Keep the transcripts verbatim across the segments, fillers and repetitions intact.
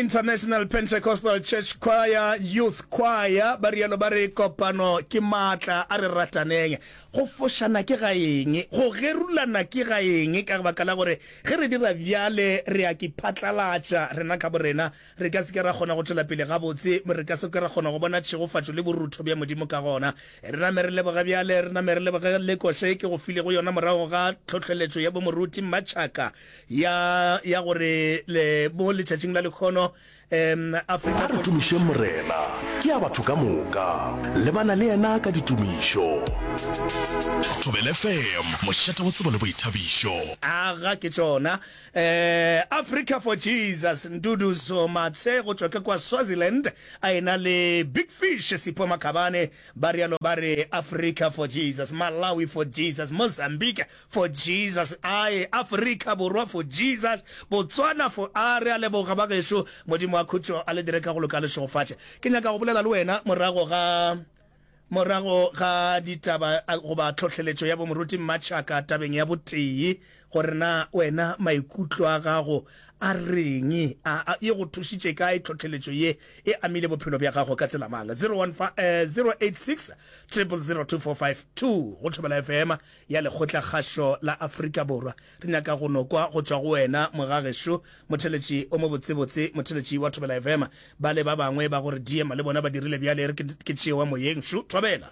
International Pentecostal Church Choir Youth Choir ba rialo ba re kopano ke matla a re rataneng go foshana ke gaeng go gerulana ke gaeng ka ba kala gore ge re dira bjale re a ki phatlalatša rena ka borena re ka se ke ra gona go tšwela pele ga botse re ka se ke ra gona go bona tšhegofatšo le borutho bja modimo ka gona rena me re leboga bjale rena me re leboga le kose ke go file go yona morago ga tlhotlheletšo ya bomoruti Machaka ya ya gore le bo le tšhatšing la lekgono um Africa re tumiše morena ke a batho ka moka le bana le yena ka ditumišo Thobela F M mošata wa tsebo le boithabišo aga ke tsona eh Africa for Jesus Ndudu Somatse go tswa kwa Swaziland a ena le Big Fish Sipho Makhabane ba rialo ba re Africa for Jesus, Malawi for Jesus, Mozambique for Jesus, ai Africa Borwa for Jesus, Botswana for area le bo ga ba gesho modimo wa khutso a le direka go lokala shofatše ke nyaka go bolela le wena morago ga morago ga ditaba go ba tlhotlheletšo ya bomoruti Machaka tabeng ya botee gore na wena maikutlo a gago a reng a e go thušitše kae tlhotlheletšo ye e amile bophelo bja gago ka tsela manga zero eight six zero zero two four five two go Thobela F M ya lekgotla kgašo la Afrika Borwa re nyaka go nokwa go tswa go wena mogagesho motheletši o mo botsebotse motheletši wa Thobela F M ba le ba bangwe ba gore diema le bona ba dirile bjale re ke tšewa moyeng shu Thobela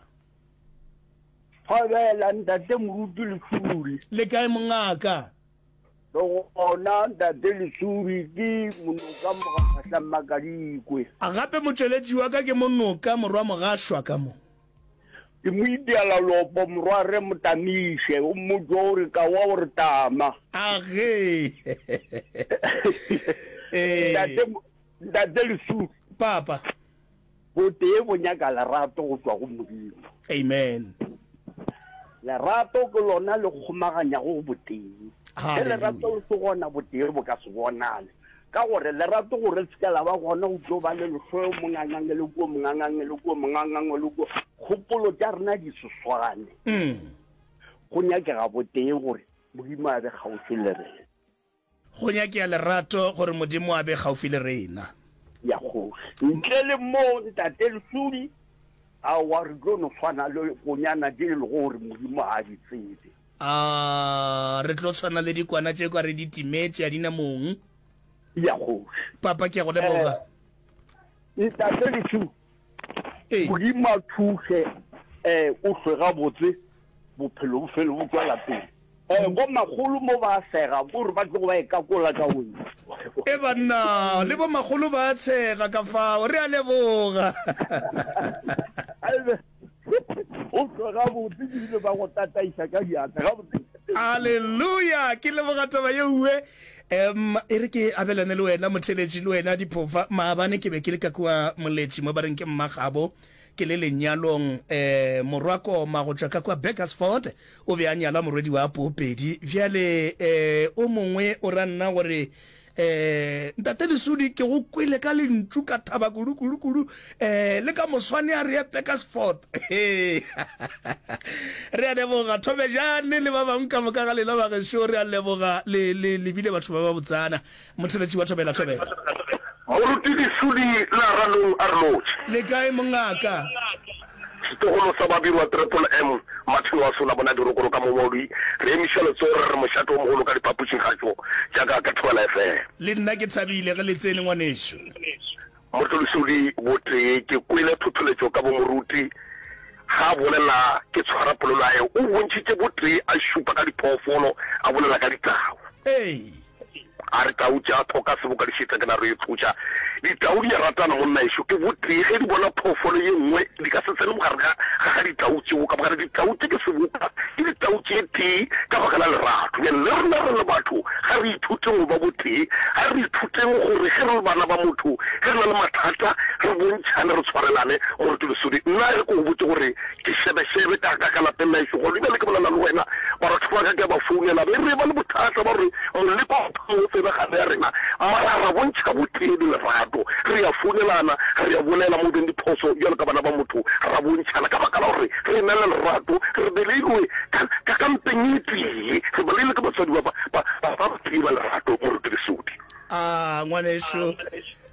Thobela ntate moruti Lesuri le kae mongaka lo ona ntate Lesuri ke monoka mogahla Makadikwe a gape motšweletši wa ka ke monoka morwa mogashwa ka mo ke mo ideala lopo morwa re motamiše o motho re ka wa gore tama age ntate ntate Lesuri papa botee bo nyaka lerato go tswa go modimo amen lerato ke lona le kgomaganya go botee le lerato le se gona botee bo ka se bonale ka gore lerato gore tsekela ba gona go tlo ba le lefo mongangange le go mongangange le go mongangange le go kgopolo tša rena di seswane go nyakega botee gore modimo a be gaufi le rena go nyakega lerato gore modimo a be gaufi le rena ya go ntle le mo ntate Lesuri a wa re tlo no tshwana le go nyana di le gore modimo a di tsebe a re tlo tshwana le dikwana tše kwa re di timetse a dina mong ya go papa ke go leboga ntate Lesuri eh modimo a thuse eh o hlwega botse bophelo bo felo bo tswa lapeng eh go magolo mo ba sega gore ba tlo ba e ka kola ka wena e banna le bo magolo ba tshega ka fa re a leboga o hlwega botse di le ba go tataisa ka diatla ga botse Hallelujah ke leboga taba ye uwe em e re ke abelane le wena motheletši le wena diphofa maabane ke be ke le ka kwa moletši mo ba reng ke Mmagabo ke le lenyalong eh morwako mago tšwa ka kwa Bakersford o be a nyala morwedi wa Popedi bjale eh o mongwe o ra nna gore eh ntate Lesudi ke go kwele ka lentšu ka thaba kudu kudu kudu eh le ka moswane a re ya Bakersford re a leboga Thobejane le ba bangwe ka moka ga lela ba gesho re a leboga le le lebile batho ba ba botsana motheletši wa Thobela Thobela moruti Lesudi la ralo arlo le kae mongaka setogolo sa babiri wa triple M matshelo wa sona bona dirokoro ka momodi re emišelo tsore re mošato o mogolo ka diphapušing gajo jaaka ka Thobela F M le nna ke tshabile ge le tsene ngwanešo moruti Lesudi botee ke kwele thotholetšo ka bomoruti ga bolela ke tshwara polelo ae o bontšhitše botee a šupa ka diphoofolo a bolela ka ditau ee a re tau tša thoka seboka di šeta ke na re e thutša ditau di a ratana monna ešo ke botee ge di bona phoofolo ye nngwe di ka se tsene mogare ga ditau tšeo ka baka ditau tše ke seboka ke ditau tše tee ka baka la lerato bjale le rena re le batho ga re ithuteng go ba botee ga re ithuteng gore ge re le bana ba motho ge re na le mathata re bontšhane re tshwarelane gore ke Lesudi nna re ko go botse gore ke shebeshebe ka ka ka lapeng la ešo gore ebjale ke bolela le wena batho ba ka ke ba founela be re ba le bothata ba gore moleko o tsebagale ya rena mara ra bontšha botee le lerato re ya founelana re ya bolela mo beng diphoso jalo ka bana ba motho ra bontšhana ka baka la gore re na le lerato re beleilwe ka ka mpeng e tee re beleile ke batswadi ba ba ba ba lerato mo re Lesudi ah ngwanešo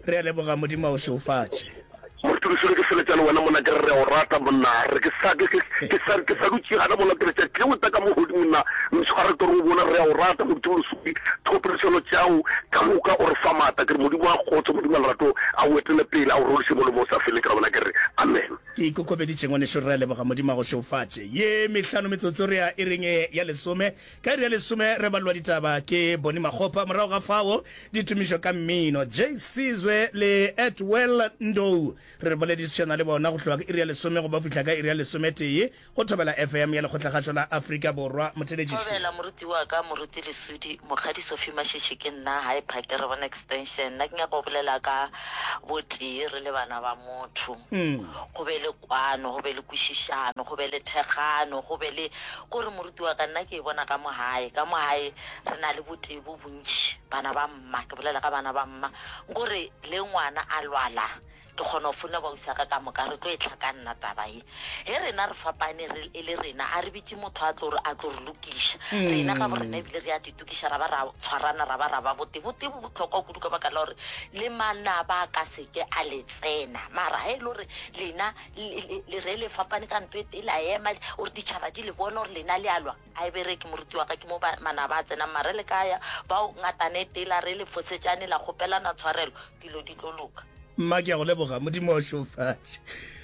re a leboga modimo o šofatše morutolosole ke fele tjalo wena mona ke re o rata monna re ke sa ke ke sa ke sa lutsi gana mona ke tla ke o ta ka mo hodimo na mtshwara toro o bona re o rata morutolosole topresolo tšao ka moka o re fa mata ke modimo a khotso modimo lerato a o etele pele a o role sengwe le mo sa fele ka bona ke re amen ke ikokobeditše ngwane šo re a leboga modimo a go šofatše ye mehlano metsotso re ya e reng ya lesome ka iri ya lesome re balwa ditaba ke bone magopa morago ga fao ditumišo ka mmino j sizwe le etwell ndou re boledišana le bona go tloga ka iri ya lesome go ba fitlha ka iri ya lesome tee go thobela f m ya lekgotlakgatšo la Afrika Borwa thobela moruti wa ka moruti lesudi mogadi Sophie Mashishi ke nna hae phake re bona extension nna ke nya go bolela ka botee re le bana ba motho go be le kwano go be le kwišišano go be le thegano go be le gore moruti wa ka nna ke bona ka mohae ka mohae re na le botee bo bontši bana ba mma ke bolela ka bana ba mma gore le ngwana a lwala ke kgona go funa ba usaka ka moka re tlo e tlhaka nna taba e he rena re fapane re e le rena a re bitse motho a tlo re a tlo re lokisha rena ka borena ebile re a ditukisha ra ba ra tshwarana ra ba ra ba bote bote bo botlhokwa kudu ka baka la gore le mana ba ka seke a le tsena mara he lo re lena le re le fapane ka ntwe te la ema o re ditšhaba di le bona gore lena le alwa a e bere ke moruti wa ka ke mo mana ba tsena mara le kaya ba o ngatane te la re le fotsetsane la gopelana tshwarelo dilo di tlo loka mma ke a go leboga modimo o šofatše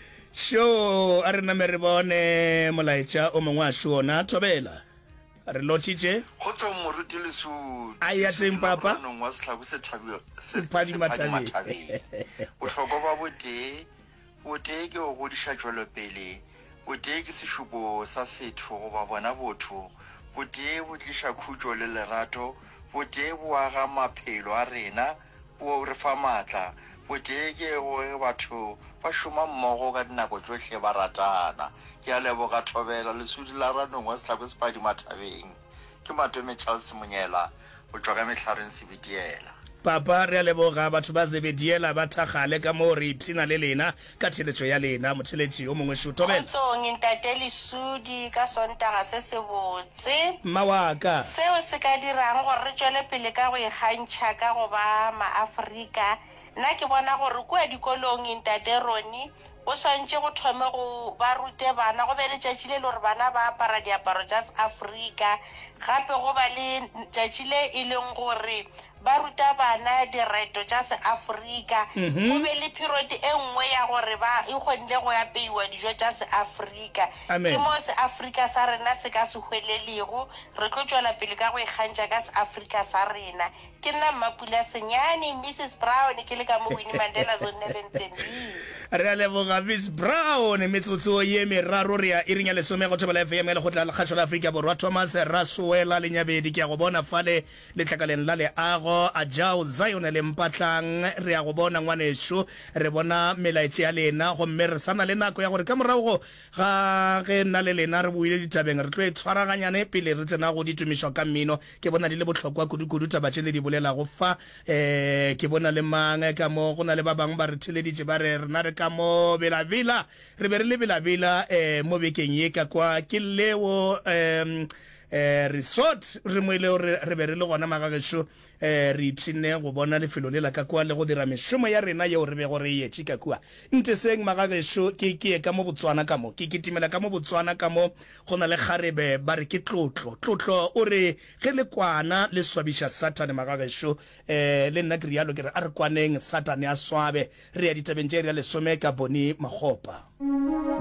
šo a re name re bone molaetša o mongwe a šona thobela re lotšitše go tswa moruti lesudi a ya tseng papa wa setlhabo se sephadimathabeng bohlokwa ba botee botee ke go godiša tšwelopele botee ke sešupo sa setho goba bona botho botee bo tliša khutšo le lerato botee bo aga maphelo a rena bo re fa maatla botee ke gore batho ba šoma mmogo ka dinako tsohle ba ratana ke a leboga thobela lesudi la ranong wa setlhabo sephadimathabeng ke matome Charles Monyela o tswa ka metlhareng sebitiela papa re a leboga batho ba zebediela ba thagale ka mo re ipsina le lena ka theletšo ya lena motheletši o mongwe šo thobela tsong ntate lesudi ka sontaga se se botse mma wa ka seo se ka dirang gore re tšwele pele ka go ikgantšha ka go ba maafrika nna ke bona gore kua dikolong ntate Roni o swantše go thome go ba rute bana go be le tšatši le gore bana ba apara diaparo tša Afrika gape go ba le tšatši le e leng gore ba ruta bana direto tša se-Afrika go be le period e nngwe ya gore ba e kgonne go apeiwa dijo tša se-Afrika ke mo se-Afrika sa rena se ka se hwelelego re tlo tšwela pele ka go ikgantšha ka se-Afrika sa rena ke nna Mmapula Senyane Missus Brown ke le ka mo Winnie Mandela Zone Neventon re a leboga Miss Brown metsotso ye meraro re ya iring ya lesome go thobela F M ya lekgotla la kgatšho la Afrika Borwa Thomas Rasuela le Nyabedi ke a go bona fale letlakaleng la leago a jao Zion le mpatlang re a go bona ngwanešo re bona melaetše ya lena gomme re sana le nako ya gore ka morago ga ge nna le lena re buile ditabeng re tlo e tshwaraganyane pele re tsena go ditumišwa ka mmino ke bona di le bohlokwa kudu-kudu tabatše le di bolela go fa eh ke bona le mang ka mo go na le ba bang ba re theleditše ba re rena re ka mo belabela re be re le belabela eh mo bekeng ye ka kwa ke leo um eh resort re moile re be re le gona magagetšo eh re ipsine go bona lefelo le la ka kwa le go dira mešomo ya rena yeo re be gore e etše ka kua nte seng magagetšo ke ke ka mo Botswana ka mo ke kitimela ka mo Botswana ka mo go na le kgarebe ba re ke tlotlo tlotlo o re ge le kwana le swabiša Satan magagetšo eh le nna ke rialo ke re a re kwaneng Satan a swabe re ya ditabeng tše re ya lesome ka bone magopa